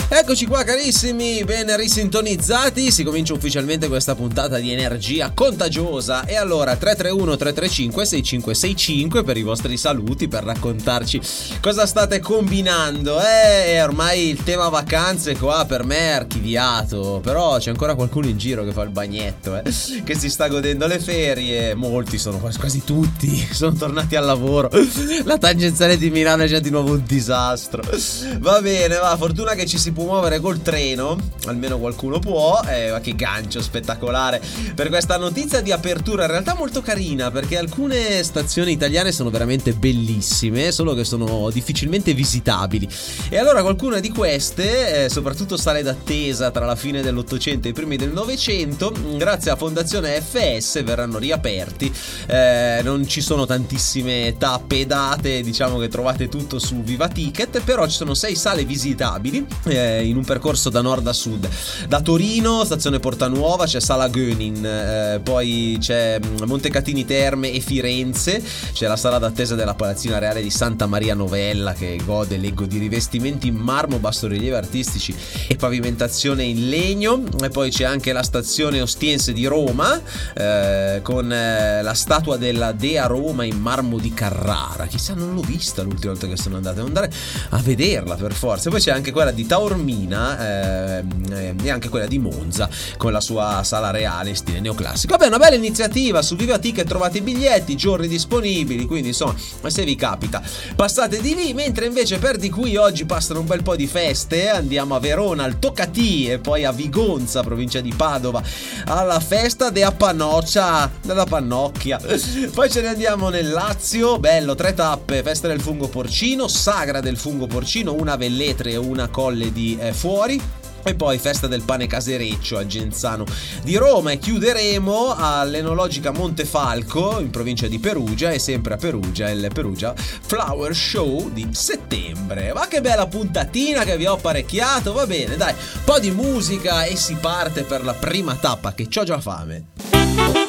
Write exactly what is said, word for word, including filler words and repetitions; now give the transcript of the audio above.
Eccoci qua carissimi, ben risintonizzati, si comincia ufficialmente questa puntata di energia contagiosa. E allora tre tre uno tre tre cinque sei cinque sei cinque per i vostri saluti, per raccontarci cosa state combinando. Eh, ormai il tema vacanze qua per me è archiviato, però c'è ancora qualcuno in giro che fa il bagnetto, eh, che si sta godendo le ferie. Molti sono, quasi tutti, sono tornati al lavoro. La tangenziale di Milano è già di nuovo un disastro. Va bene, va, fortuna che ci si può muovere col treno, almeno qualcuno può. Eh, ma che gancio spettacolare per questa notizia di apertura, in realtà molto carina, perché alcune stazioni italiane sono veramente bellissime, solo che sono difficilmente visitabili. E allora qualcuna di queste, eh, soprattutto sale d'attesa tra la fine dell'Ottocento e i primi del Novecento, grazie alla Fondazione F S verranno riaperti. Eh, non ci sono tantissime tappe e date, diciamo che trovate tutto su Viva Ticket, però ci sono sei sale visitabili eh, in un percorso da nord a sud. Da Torino, stazione Portanuova, c'è Sala Gönin, eh, poi c'è Montecatini Terme e Firenze, c'è la sala d'attesa della Palazzina Reale di Santa Maria Novella, che gode, leggo, di rivestimenti in marmo, bassorilievi artistici e pavimentazione in legno. E poi c'è anche la stazione Ostiense di Roma, eh, con eh, la statua della Dea Roma in marmo di Carrara. Chissà, non l'ho vista l'ultima volta che sono andato, devo andare a vederla per forza. E poi c'è anche quella di Taormina, eh, e anche quella di Monza, con la sua sala reale in stile neoclassico. Vabbè, una bella iniziativa. Su Viva Ticket trovate i biglietti, giorni disponibili, quindi insomma, se vi capita passate di lì. Mentre invece per di cui oggi passano un bel po' di feste, andiamo a Verona al Tocatì e poi a Vigonza, provincia di Padova, alla festa della Pannoccia, della Pannocchia. Poi ce ne andiamo nel Lazio, bello, tre tappe: festa del fungo porcino, sagra del fungo porcino, una a Velletri e una a Colle di eh, Fuori. E poi festa del pane casereccio a Genzano di Roma. E chiuderemo all'Enologica Montefalco in provincia di Perugia, e sempre a Perugia il Perugia Flower Show di settembre. Ma che bella puntatina che vi ho apparecchiato. Va bene, dai, un po' di musica e si parte per la prima tappa, che c'ho già fame.